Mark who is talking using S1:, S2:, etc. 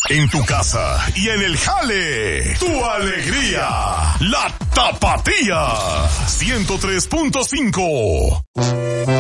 S1: En tu casa y en el jale, tu alegría, la Tapatía, 103.5.